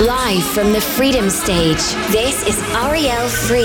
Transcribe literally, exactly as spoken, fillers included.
Live from the Freedom Stage, this is Ariel Free.